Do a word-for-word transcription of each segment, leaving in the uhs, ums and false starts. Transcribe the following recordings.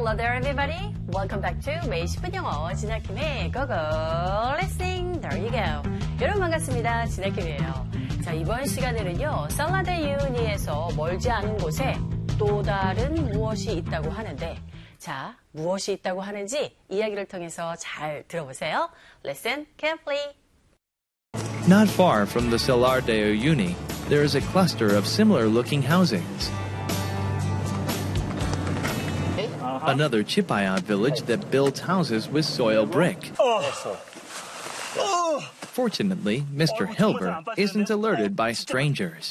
Hello there, everybody. Welcome back to 매일 십 분 영어 진아킴의 고고 listening. There you go. 여러분 반갑습니다. 진아킴이에요. 자, 이번 시간에는요, 살라데 유니에서 멀지 않은 곳에 또 다른 무엇이 있다고 하는데, 자, 무엇이 있다고 하는지 이야기를 통해서 잘 들어보세요. Listen carefully. Not far from the Salar de Uyuni, there is a cluster of similar-looking housings. Another Chipayat village that builds houses with soil brick. Fortunately, Mister Hilber isn't alerted by strangers.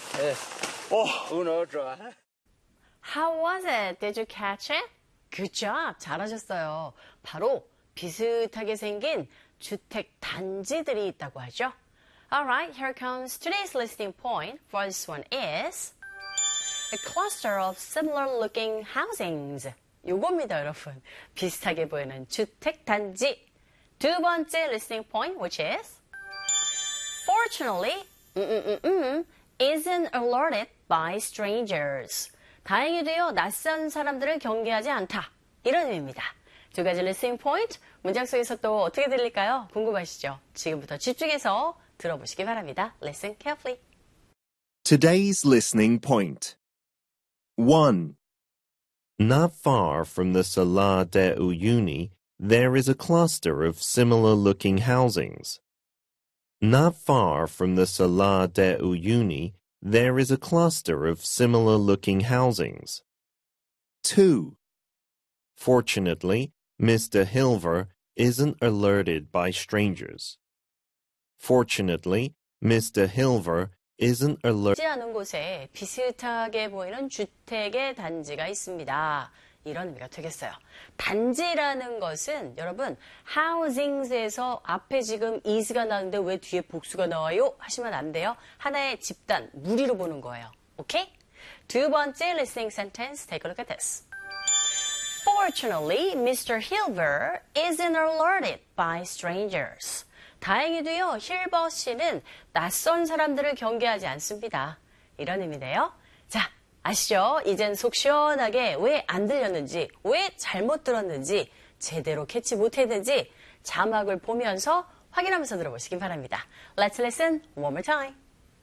How was it? Did you catch it? Good job. 잘하셨어요. 바로 비슷하게 생긴 주택 단지들이 있다고 하죠. Alright, here comes today's listening point. First one is a cluster of similar-looking housings. 요겁니다, 여러분. 비슷하게 보이는 주택 단지. 두 번째 listening point, which is fortunately, mm, mm, mm, mm, isn't alerted by strangers. 다행히도요, 낯선 사람들을 경계하지 않다. 이런 의미입니다. 두 가지 listening point, 문장 속에서 또 어떻게 들릴까요? 궁금하시죠? 지금부터 집중해서 들어보시기 바랍니다. Listen carefully. Today's listening point. one. Not far from the Salar de Uyuni, there is a cluster of similar-looking housings. Not far from the Salar de Uyuni, there is a cluster of similar-looking housings. two. Fortunately, Mister Hilver isn't alerted by strangers. Fortunately, Mister Hilver isn't alerted. 않은 곳에 비슷하게 보이는 주택의 단지가 있습니다. 이런 의미가 되겠어요. 단지라는 것은 여러분 housings에서 앞에 지금 is가 나오는데 왜 뒤에 복수가 나와요? 하시면 안 돼요. 하나의 집단, 무리로 보는 거예요. 오케이? 두 번째 listening sentence, take a look at this. Fortunately, Mister Hilver isn't alerted by strangers. 다행히도요, 힐버 씨는 낯선 사람들을 경계하지 않습니다. 이런 의미네요. 자, 아시죠? 이젠 속 시원하게 왜 안 들렸는지, 왜 잘못 들었는지, 제대로 캐치 못했는지 자막을 보면서 확인하면서 들어보시기 바랍니다. Let's listen one more time.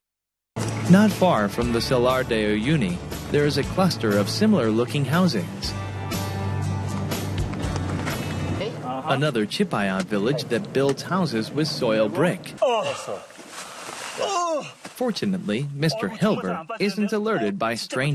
Not far from the Salar de Uyuni, there is a cluster of similar-looking housings. Another Chipayat village that builds houses with soil brick. Fortunately, Mister Hilber isn't alerted by strangers.